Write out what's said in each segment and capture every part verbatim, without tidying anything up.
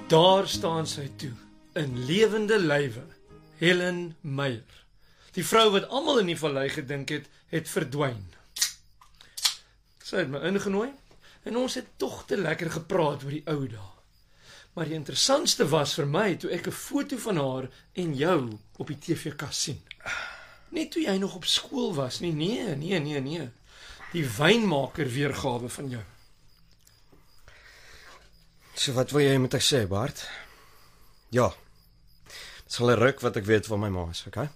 Daar staan sy toe, in lewende lywe, Helen Meyer. Die vrou wat almal in die vallei gedink het, het verdwyn. Sy het my ingenooi, en ons het tog te lekker gepraat oor die ou dae. Maar die interessantste was vir my, toe ek 'n foto van haar en jou op die T V-kas sien. Net toe jy nog op skool was, nie, nee, nee, nee, nee. Die wynmaker weergawe van jou. So wat wil jy met ek sê, Bart? Ja, dit is al 'n ruk wat ek weet van my ma is, oké? Okay?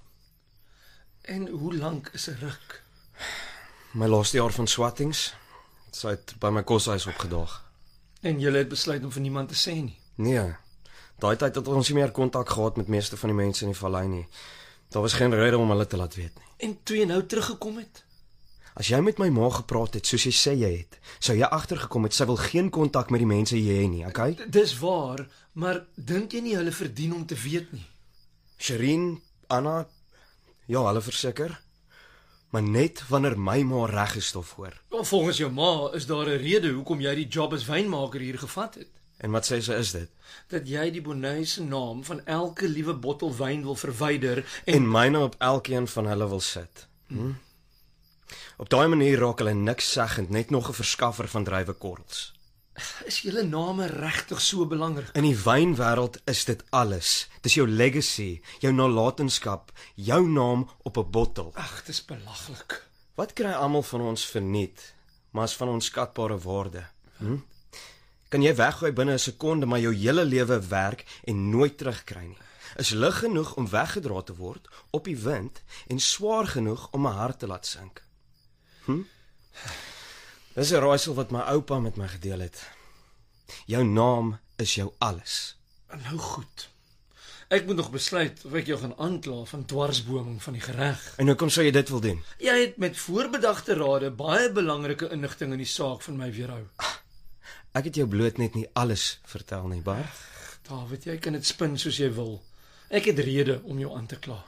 En hoe lank is 'n ruk? My laaste jaar van swattings, sy het by my koshuis opgedaag. En jy het besluit om vir niemand te sê nie? Nee, daai tyd het ons nie meer kontak gehad met meeste van die mense in die vallei nie. Daar was geen rede om hulle te laat weet nie. En toe jy nou teruggekom het? As jy met my ma gepraat het, soos jy sê jy het, sou jy agtergekom het, sy wil geen kontak met die mense hê nie, okay? Dis waar, maar dink jy nie hulle verdien om te weet nie? Shireen, Anna, ja, hulle verseker. Maar net wanneer my ma reg is stof hoor. Volgens jou ma is daar 'n rede hoekom jy die job as wynmaker hier gevat het. En wat sê sy is dit? Dat jy die Bonnet se naam van elke liewe bottel wyn wil verwyder en, en myne op elkeen van hulle wil sit. Hm? Op daai manier raak hulle niks seggend, net nog 'n verskaffer van druiwekorrels. Is julle name regtig so belangrik? In die wynwêreld is dit alles. Dis jou legacy, jou nalatenskap, jou naam op 'n bottel. Ag, dis belaglik. Wat kry almal van ons verniet, maar is van ons skatbare waarde? Hm? Kan jy weggooi binne 'n sekonde, maar jou hele lewe werk en nooit terugkry nie. Is lig genoeg om weggedra te word op die wind en swaar genoeg om 'n hart te laat sink. Hm? Dis 'n raaisel wat my oupa met my gedeel het. Jou naam is jou alles. Nou goed. Ek moet nog besluit of ek jou gaan aankla van dwarsboming van die gereg. En hoekom sou jy dit wil doen? Jy het met voorbedagte rade baie belangrike inligting in die saak van my weerhou. Ek het jou bloot net nie alles vertel nie, Bart. David, jy kan dit spin soos jy wil. Ek het rede om jou aan te kla.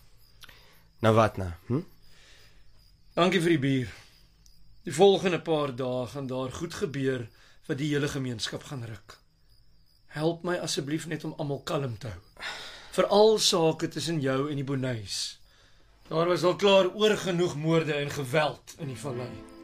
Nou wat nou? Hm? Dankie vir die bier. Die volgende paar dae gaan daar goed gebeur wat die hele gemeenskap gaan ruk. Help my asseblief net om almal kalm te hou. Veral sake tussen jou en die Bonnets. Daar was al klaar oor genoeg moorde en geweld in die vallei.